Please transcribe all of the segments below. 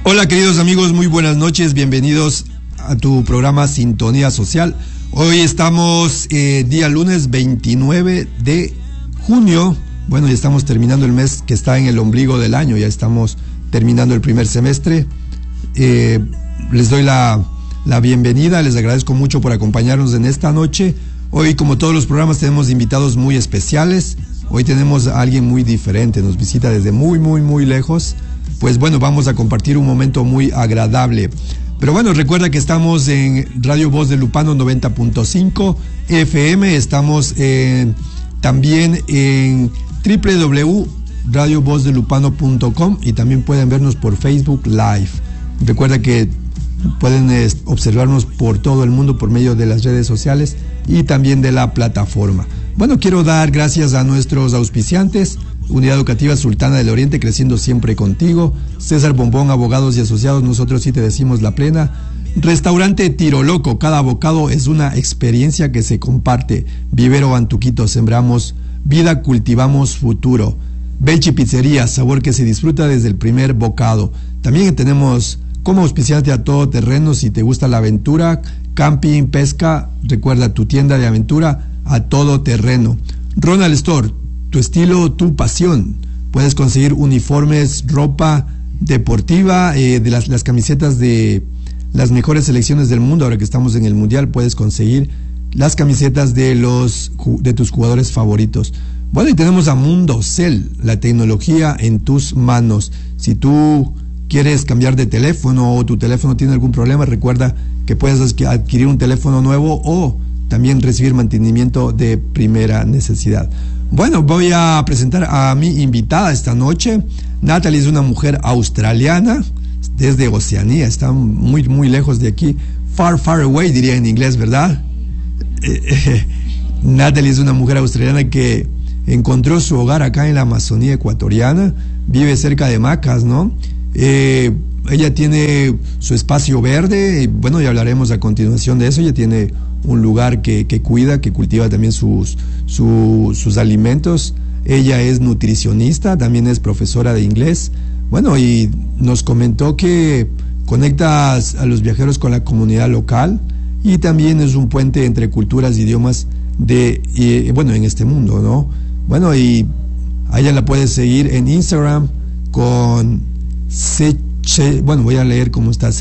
Hola queridos amigos, muy buenas noches, bienvenidos a tu programa Sintonía Social. Hoy estamos día lunes 29 de junio, bueno, ya estamos terminando el mes que está en el ombligo del año, ya estamos terminando el primer semestre. Les doy la bienvenida, les agradezco mucho por acompañarnos en esta noche. Hoy, como todos los programas, tenemos invitados muy especiales. Hoy tenemos a alguien muy diferente, nos visita desde muy lejos. Pues bueno, vamos a compartir un momento muy agradable. Pero bueno, recuerda que estamos en Radio Voz de Lupano 90.5 FM, estamos también en www.radiovozdelupano.com y también pueden vernos por Facebook Live. Recuerda que pueden observarnos por todo el mundo por medio de las redes sociales y también de la plataforma. Bueno, quiero dar gracias a nuestros auspiciantes: Unidad Educativa Sultana del Oriente, creciendo siempre contigo; César Bombón, abogados y asociados, nosotros sí te decimos la plena; Restaurante Tiro Loco, cada bocado es una experiencia que se comparte; Vivero Bantuquito, sembramos vida, cultivamos futuro; Belchi Pizzería, sabor que se disfruta desde el primer bocado. También tenemos como auspiciante a Todo Terreno, si te gusta la aventura, camping, pesca, recuerda tu tienda de aventura a Todo Terreno. Ronald Store, tu estilo, tu pasión. Puedes conseguir uniformes, ropa deportiva, de las camisetas de las mejores selecciones del mundo. Ahora que estamos en el Mundial, puedes conseguir las camisetas de tus jugadores favoritos. Bueno, y tenemos a Mundocell, la tecnología en tus manos. Si tú quieres cambiar de teléfono o tu teléfono tiene algún problema, recuerda que puedes adquirir un teléfono nuevo o también recibir mantenimiento de primera necesidad. Bueno, voy a presentar a mi invitada esta noche. Natalie es una mujer australiana desde Oceanía, está muy lejos de aquí, far away diría en inglés, ¿verdad? Natalie es una mujer australiana que encontró su hogar acá en la Amazonía ecuatoriana, vive cerca de Macas, ¿no? Ella tiene su espacio verde, y bueno, ya hablaremos a continuación de eso. Ella tiene un lugar que cuida, que cultiva también sus alimentos. Ella es nutricionista, también es profesora de inglés. Bueno, y nos comentó que conecta a los viajeros con la comunidad local y también es un puente entre culturas e idiomas en este mundo, ¿no? Bueno, y a ella la puedes seguir en Instagram con voy a leer cómo está,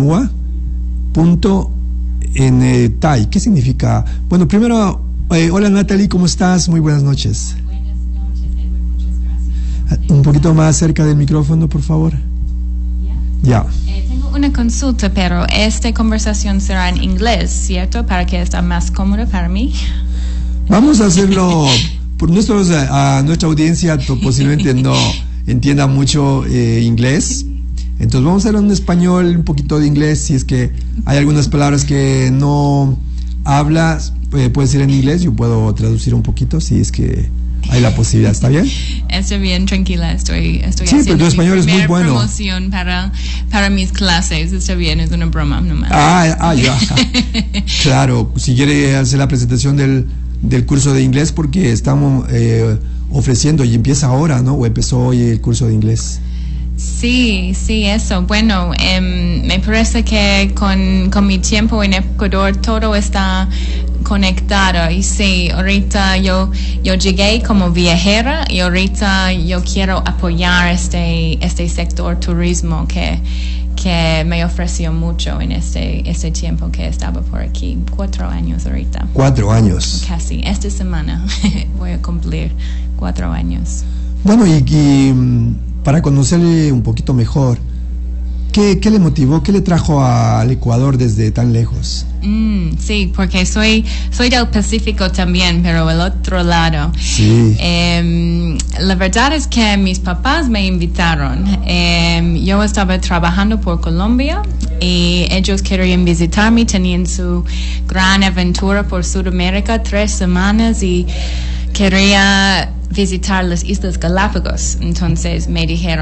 sechanua.ntai. ¿Qué significa? Bueno, primero, hola Natalie, ¿cómo estás? Muy buenas noches. Buenas noches, Edward, muchas gracias. Un poquito más cerca del micrófono, por favor. Ya. Tengo una consulta, pero esta conversación será en inglés, ¿cierto? Para que esté más cómodo para mí. Vamos a hacerlo por a nuestra audiencia posiblemente no entienda mucho inglés, entonces vamos a hacer en español, un poquito de inglés. Si es que hay algunas palabras que no hablas, puedes ir en inglés, yo puedo traducir un poquito si es que hay la posibilidad. ¿Está bien? Estoy bien, tranquila, estoy sí, haciendo pero tu español es muy bueno. Promoción para mis clases. Está bien, es una broma nomás. Ya. Claro, si quiere hacer la presentación del curso de inglés, porque estamos ofreciendo, y empieza ahora, ¿no? ¿O empezó hoy el curso de inglés? Sí, eso. Bueno, me parece que con mi tiempo en Ecuador todo está conectado. Y sí, ahorita yo llegué como viajera y ahorita yo quiero apoyar este sector turismo que me ofreció mucho en este tiempo que estaba por aquí. 4 años ahorita. 4 años. Casi. Esta semana voy a cumplir 4 años. Bueno, y para conocerle un poquito mejor, ¿qué le motivó, qué le trajo al Ecuador desde tan lejos? Sí, porque soy del Pacífico también, pero el otro lado. Sí. La verdad es que mis papás me invitaron. Yo estaba trabajando por Colombia y ellos querían visitarme, tenían su gran aventura por Sudamérica, 3 semanas, y quería visitar las Islas Galápagos. Entonces me dijeron,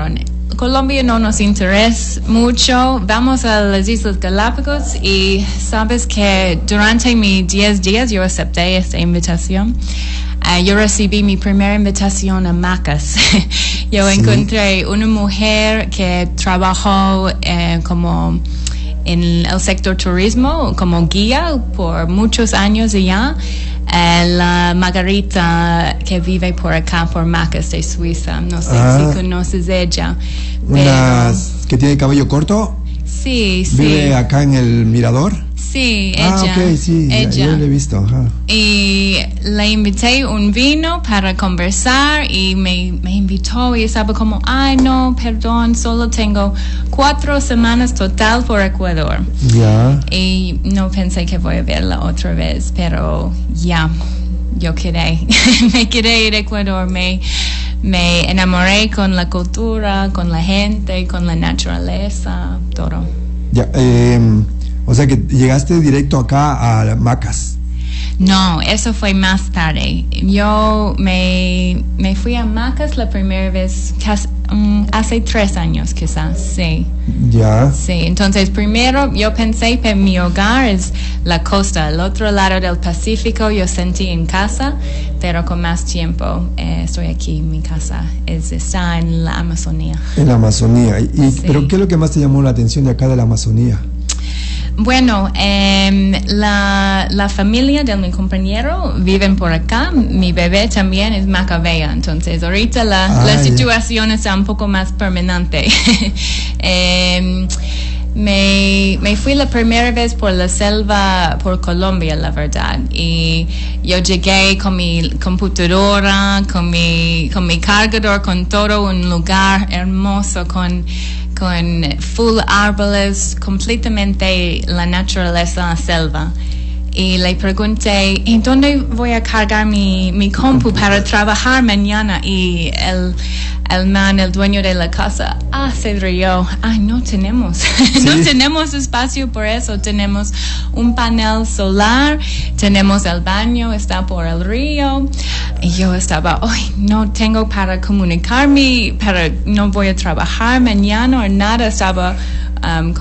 Colombia no nos interesa mucho. Vamos a las Islas Galápagos y sabes que durante mis 10 días yo acepté esta invitación. Yo recibí mi primera invitación a Macas. Yo encontré una mujer que trabajó como en el sector turismo, como guía por muchos años ya. La Margarita que vive por acá, por Macas de Suiza. No sé si conoces ella. Una que tiene cabello corto. Sí, sí. ¿Vive acá en el Mirador? Sí, ella. Ok, sí, ella. Yo la he visto. Ajá. Y le invité un vino para conversar y me invitó y estaba como, ay no, perdón, solo tengo 4 semanas total por Ecuador. Ya. Y no pensé que voy a verla otra vez, pero ya, yo quedé. Me quedé en Ecuador, me enamoré con la cultura, con la gente, con la naturaleza, todo. Ya, o sea que llegaste directo acá a Macas. No, eso fue más tarde. Yo me fui a Macas la primera vez hace 3 años quizás, sí. Ya. Sí, entonces primero yo pensé que mi hogar es la costa, el otro lado del Pacífico. Yo sentí en casa, pero con más tiempo estoy aquí. Mi casa está en la Amazonía. En la Amazonía. Sí. ¿Pero qué es lo que más te llamó la atención de acá de la Amazonía? Bueno, la familia de mi compañero viven por acá. Mi bebé también es macabea, entonces ahorita la situación está un poco más permanente. Me fui la primera vez por la selva, por Colombia, la verdad. Y yo llegué con mi computadora, con mi cargador, con todo, un lugar hermoso, con full árboles, completamente la naturaleza, la selva. Y le pregunté, ¿en dónde voy a cargar mi compu para trabajar mañana? Y el dueño de la casa, se rió. No tenemos, ¿sí? No tenemos espacio por eso. Tenemos un panel solar, tenemos el baño, está por el río. Y yo estaba, no tengo para comunicarme, no voy a trabajar mañana o nada. Estaba